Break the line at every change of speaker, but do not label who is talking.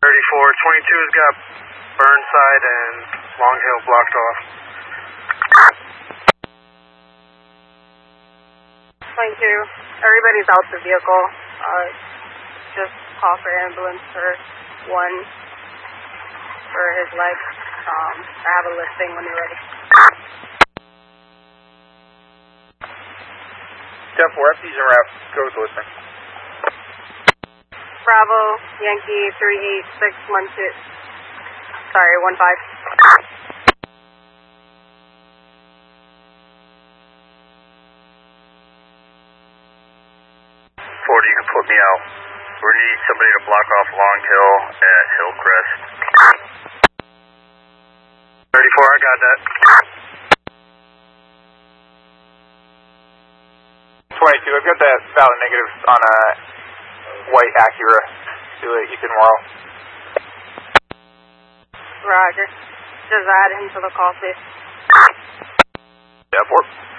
22's got Burnside and Long Hill blocked off.
22, everybody's out the vehicle. Just call for ambulance for one for his leg. I have a listing when you're ready.
10-4, FD's en route. Go with the listing.
Bravo, Yankee 38612. Sorry, 15.
40, you can put me out. We need somebody to block off Long Hill at Hillcrest.
34, I got that.
22, I've got that valid negative on a white Acura to Ethan Morrow.
Roger. Just add him to the call, please.
Yeah, 4.